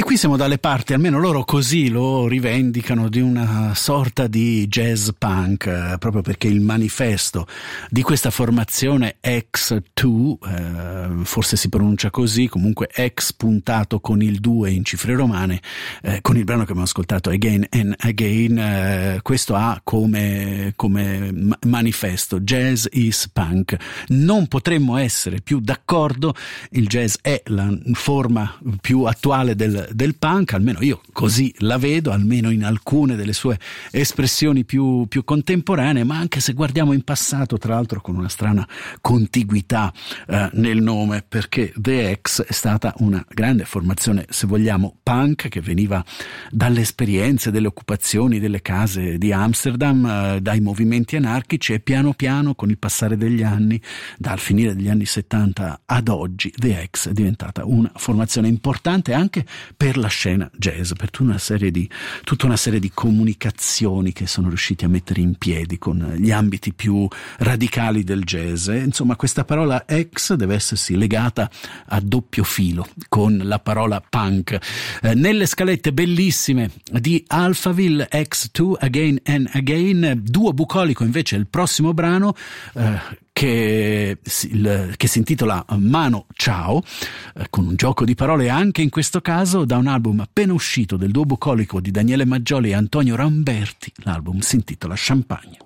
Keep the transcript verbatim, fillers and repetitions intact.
qui siamo dalle parti, almeno loro così lo rivendicano, di una sorta di jazz punk, eh, proprio perché il manifesto di questa formazione X due, eh, forse si pronuncia così, comunque X puntato con il due in cifre romane, eh, con il brano che abbiamo ascoltato Again and Again, eh, questo ha come, come manifesto Jazz is punk. Non potremmo essere più d'accordo, il jazz è la forma più attuale del, del punk, almeno io così la vedo, almeno in alcune delle sue espressioni più, più contemporanee, ma anche se guardiamo in passato, tra l'altro con una strana contiguità eh, nel nome, perché The X è stata una grande formazione, se vogliamo, punk, che veniva dalle esperienze, delle occupazioni delle case di Amsterdam, eh, dai movimenti anarchici, e piano piano, con il passare degli anni, dal finire degli anni settanta ad oggi, The X è diventata una formazione importante anche per la scena jazz, per tutta una serie di tutta una serie di comunicazioni che sono riusciti a mettere in piedi con gli ambiti più radicali del jazz. E, insomma, questa parola X deve essersi legata a doppio filo con la parola punk. Eh, nelle scalette bellissime di Alphaville, X due, Again and Again, duo bucolico invece il prossimo brano, eh, Che si, il, che si intitola Mano Ciao, eh, con un gioco di parole anche in questo caso, da un album appena uscito del duo bucolico di Daniele Maggioli e Antonio Ramberti. L'album si intitola Champagne.